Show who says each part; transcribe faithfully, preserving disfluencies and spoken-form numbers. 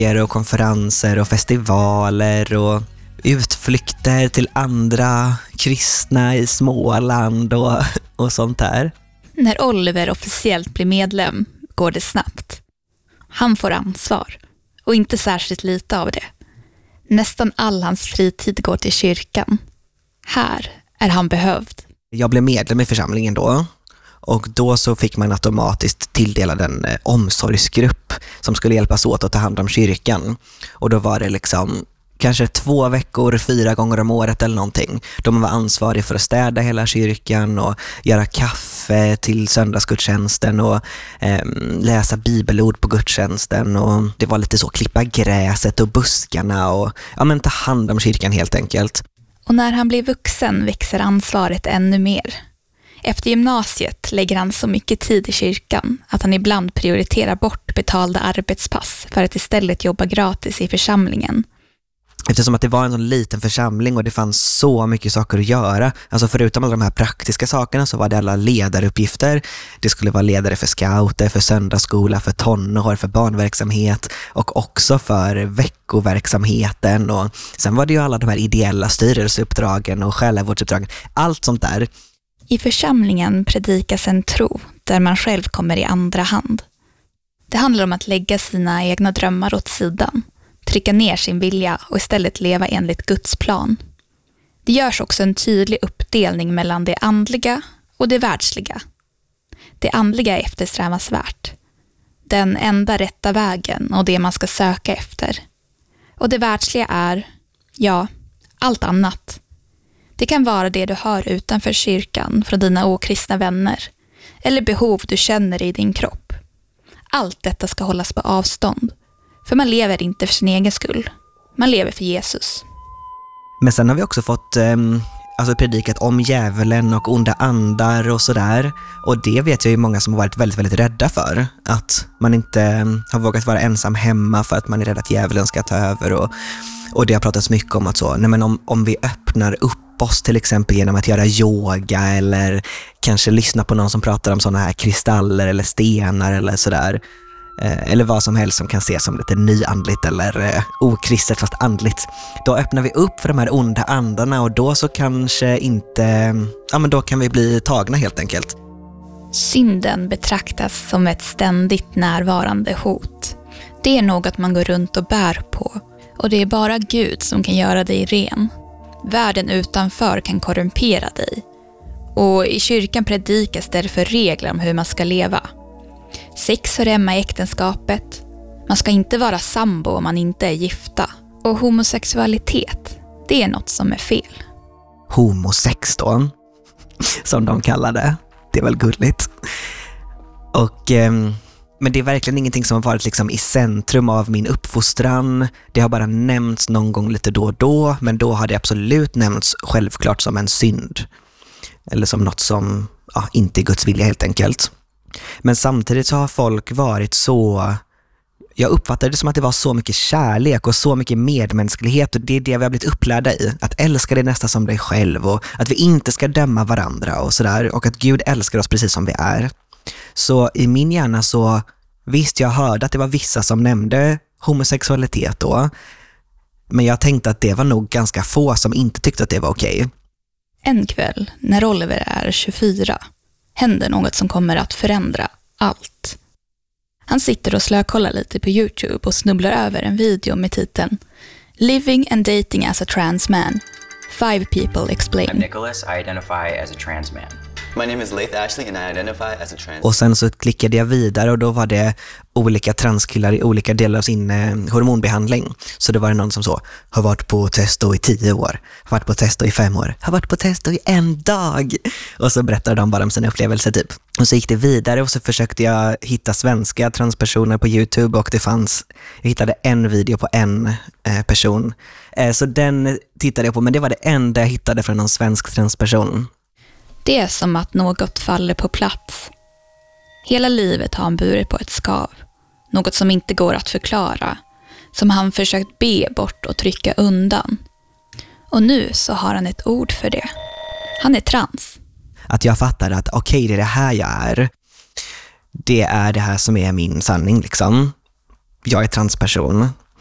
Speaker 1: och konferenser och festivaler och utflykter till andra kristna i Småland och, och sånt där.
Speaker 2: När Oliver officiellt blir medlem går det snabbt. Han får ansvar och inte särskilt lite av det. Nästan all hans fritid går till kyrkan. Här är han behövd.
Speaker 1: Jag blev medlem i församlingen då. Och då så fick man automatiskt tilldela en eh, omsorgsgrupp som skulle hjälpas åt att ta hand om kyrkan. Och då var det liksom kanske två veckor, fyra gånger om året eller någonting. Då man var ansvarig för att städa hela kyrkan och göra kaffe till söndagsgudstjänsten och eh, läsa bibelord på gudstjänsten. Och det var lite så, klippa gräset och buskarna och ja, men ta hand om kyrkan helt enkelt.
Speaker 2: Och när han blir vuxen växer ansvaret ännu mer. Efter gymnasiet lägger han så mycket tid i kyrkan att han ibland prioriterar bort betalda arbetspass för att istället jobba gratis i församlingen.
Speaker 1: Eftersom att det var en sån liten församling och det fanns så mycket saker att göra. Alltså förutom alla de här praktiska sakerna så var det alla ledaruppgifter. Det skulle vara ledare för scouter, för söndagsskola, för tonår, för barnverksamhet och också för veckoverksamheten. Och sen var det ju alla de här ideella styrelseuppdragen och själavårdsuppdragen. Allt sånt där.
Speaker 2: I församlingen predikas en tro där man själv kommer i andra hand. Det handlar om att lägga sina egna drömmar åt sidan, trycka ner sin vilja och istället leva enligt Guds plan. Det görs också en tydlig uppdelning mellan det andliga och det världsliga. Det andliga är eftersträvansvärt, den enda rätta vägen och det man ska söka efter. Och det världsliga är, ja, allt annat. Det kan vara det du hör utanför kyrkan från dina okristna vänner eller behov du känner i din kropp. Allt detta ska hållas på avstånd, för man lever inte för sin egen skull. Man lever för Jesus.
Speaker 1: Men sen har vi också fått eh, alltså predikat om djävulen och onda andar och sådär. Och det vet jag ju många som har varit väldigt, väldigt rädda för. Att man inte eh, har vågat vara ensam hemma för att man är rädd att djävulen ska ta över. Och, och det har pratats mycket om att så, nej men om, om vi öppnar upp oss till exempel genom att göra yoga eller kanske lyssna på någon som pratar om sådana här kristaller eller stenar eller sådär. Eh, eller vad som helst som kan ses som lite nyandligt eller eh, okristet fast andligt. Då öppnar vi upp för de här onda andarna och då så kanske inte, ja men då kan vi bli tagna helt enkelt.
Speaker 2: Synden betraktas som ett ständigt närvarande hot. Det är något man går runt och bär på och det är bara Gud som kan göra dig ren. Världen utanför kan korrumpera dig. Och i kyrkan predikas därför regler om hur man ska leva. Sex hör hemma i äktenskapet. Man ska inte vara sambo om man inte är gifta. Och homosexualitet, det är något som är fel.
Speaker 1: Homosex då, som de kallar det. Det är väl gulligt. Och... Ehm... Men det är verkligen ingenting som har varit liksom i centrum av min uppfostran. Det har bara nämnts någon gång lite då och då. Men då har det absolut nämnts självklart som en synd. Eller som något som ja, inte är Guds vilja helt enkelt. Men samtidigt så har folk varit så... Jag uppfattade det som att det var så mycket kärlek och så mycket medmänsklighet. Och det är det vi har blivit upplärda i. Att älska det nästa som dig själv. Och att vi inte ska döma varandra och sådär. Och att Gud älskar oss precis som vi är. Så i min hjärna så visst jag hörde att det var vissa som nämnde homosexualitet då. Men jag tänkte att det var nog ganska få som inte tyckte att det var okej.
Speaker 2: En kväll när Oliver är tjugofyra händer något som kommer att förändra allt. Han sitter och slökollar lite på YouTube och snubblar över en video med titeln Living and dating as a trans man. Five people explain.
Speaker 3: I'm Nicholas, I identify as a trans man.
Speaker 4: My name is Laith Ashley and I identify as a trans.
Speaker 1: Och sen så klickade jag vidare och då var det olika transkillar i olika delar av sin eh, hormonbehandling. Så det var någon som så, har varit på testo i tio år, har varit på testo i fem år, har varit på testo i en dag. Och så berättade de bara om sina upplevelser typ. Och så gick det vidare och så försökte jag hitta svenska transpersoner på YouTube och det fanns, jag hittade en video på en eh, person. Eh, så den tittade jag på, men det var det enda jag hittade från någon svensk transperson.
Speaker 2: Det är som att något faller på plats. Hela livet har han burit på ett skav. Något som inte går att förklara. Som han försökt be bort och trycka undan. Och nu så har han ett ord för det. Han är trans.
Speaker 1: Att jag fattar att okej, okay, det är det här jag är. Det är det här som är min sanning liksom. Jag är transperson.